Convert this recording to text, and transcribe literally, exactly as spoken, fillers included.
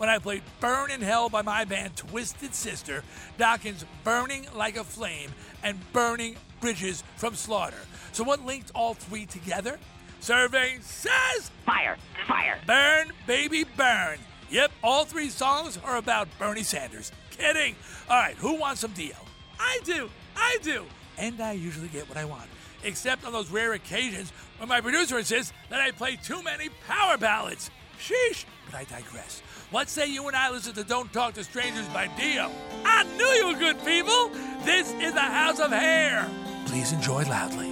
when I played Burn in Hell by my band Twisted Sister, Dokken's Burning Like a Flame, and Burning Bridges from Slaughter. So what linked all three together? Survey says fire, fire. Burn, baby, burn. Yep, all three songs are about Bernie Sanders. Kidding. All right, who wants some Dio? I do. I do. And I usually get what I want. Except on those rare occasions when my producer insists that I play too many power ballads. Sheesh. But I digress. What say you and I listen to Don't Talk to Strangers by Dio? I knew you were good people. This is the House of Hair. Please enjoy loudly.